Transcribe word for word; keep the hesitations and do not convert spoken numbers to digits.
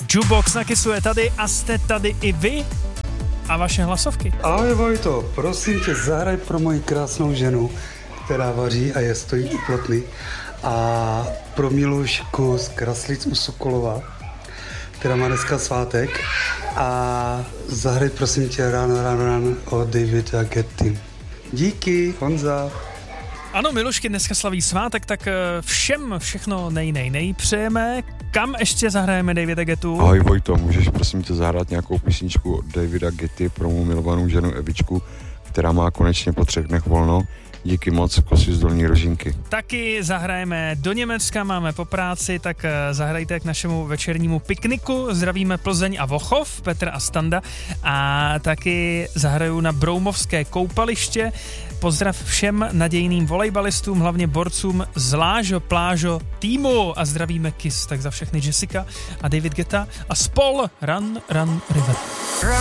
Jukebox na Kissu je tady a jste tady i vy a vaše hlasovky. Ahoj Vojto, prosím tě, zahraj pro moji krásnou ženu, která vaří a je stojí u plotny, a pro Milušku z Kraslic u Sokolova, která má dneska svátek, a zahraj prosím tě Ráno, ráno, ráno od Davida Getty. Díky, Honza. Ano, Milušky dneska slaví svátek, tak všem všechno nej, nej, nej přejeme. Kam ještě zahrajeme Davida Gettu? Ahoj Vojto, můžeš prosím tě zahrát nějakou písničku od Davida Getty pro mou milovanou ženu Evičku, která má konečně po třech dnech volno. Díky moc, Kosy z Dolní Rožinky. Taky zahrajeme do Německa, máme po práci, tak zahrajte k našemu večernímu pikniku. Zdravíme Plzeň a Vochov, Petr a Standa. A taky zahraju na Broumovské koupaliště. Pozdrav všem nadějným volejbalistům, hlavně borcům z Lážo Plážo týmu. A zdravíme Kiss, tak za všechny Jessica a David Guetta a spol Run, Run, River.